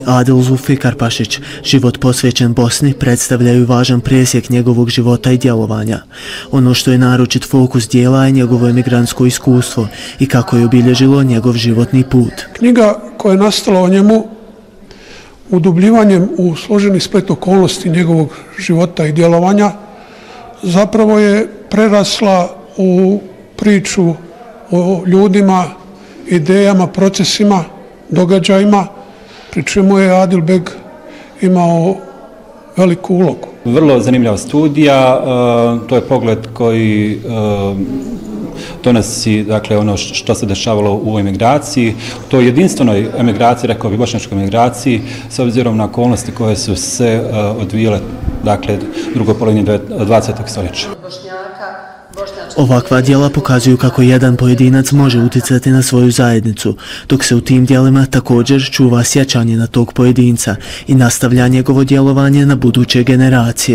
Adil Zulfikarpašić, život posvećen Bosni, predstavljaju važan presjek njegovog života i djelovanja. Ono što je naročit fokus dijela je njegovo emigrantsko iskustvo i kako je obilježilo njegov životni put. Knjiga koja je nastala o njemu udubljivanjem u složeni splet okolnosti njegovog života i djelovanja zapravo je prerasla u priču o ljudima, idejama, procesima, događajima, pri čemu je Adil Beg imao veliku ulogu. Vrlo zanimljiva studija, to je pogled koji donosi dakle, ono što se dešavalo u emigraciji, to jedinstvenoj emigraciji, rekao bih bošnjačkoj emigraciji, s obzirom na okolnosti koje su se odvijele dakle, drugoj polovini 20. stoljeća. Ovakva djela pokazuju kako jedan pojedinac može utjecati na svoju zajednicu, dok se u tim djelima također čuva sjećanje na tog pojedinca i nastavlja njegovo djelovanje na buduće generacije.